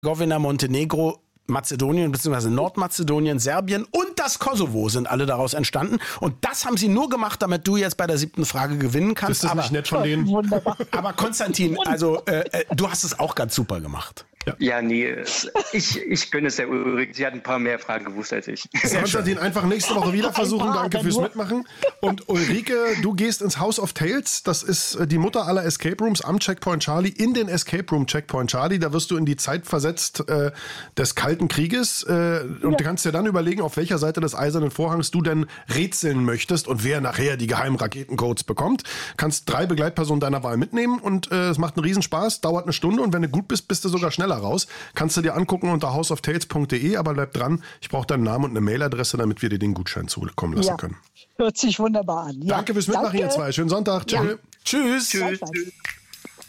Bosnien-Herzegowina, Montenegro, Mazedonien bzw. Nordmazedonien, Serbien und das Kosovo sind alle daraus entstanden. Und das haben sie nur gemacht, damit du jetzt bei der 7. Frage gewinnen kannst. Ist das nicht nett von denen? Wunderbar. Aber Konstantin, also du hast es auch ganz super gemacht. Ja, nee, ich gönne es der Ulrike. Sie hat ein paar mehr Fragen gewusst als ich. Konstantin, einfach nächste Woche wieder versuchen. Danke fürs Mitmachen. Und Ulrike, du gehst ins House of Tales. Das ist die Mutter aller Escape Rooms am Checkpoint Charlie, in den Escape Room Checkpoint Charlie. Da wirst du in die Zeit versetzt des Kalten Krieges. Und du kannst dir dann überlegen, auf welcher Seite des Eisernen Vorhangs du denn rätseln möchtest und wer nachher die geheimen Raketencodes bekommt. Kannst 3 Begleitpersonen deiner Wahl mitnehmen und es macht einen Riesenspaß, dauert eine Stunde und wenn du gut bist, bist du sogar schneller raus. Kannst du dir angucken unter houseoftales.de, aber bleib dran. Ich brauche deinen Namen und eine Mailadresse, damit wir dir den Gutschein zukommen lassen können. Hört sich wunderbar an. Danke fürs Mitmachen, ihr zwei. Schönen Sonntag. Tschüss. Tschüss.